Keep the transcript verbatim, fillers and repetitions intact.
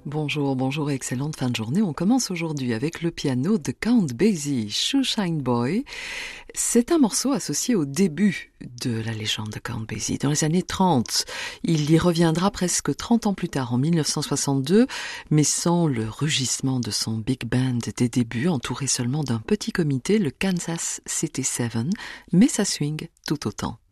Bonjour, bonjour et excellente fin de journée. On commence aujourd'hui avec le piano de Count Basie, Shoeshine Boy. C'est un morceau associé au début de la légende de Count Basie. Dans les années trente, il y reviendra presque trente ans plus tard, en mille neuf cent soixante-deux, mais sans le rugissement de son big band des débuts, entouré seulement d'un petit comité, le Kansas City Seven, mais ça swing tout autant.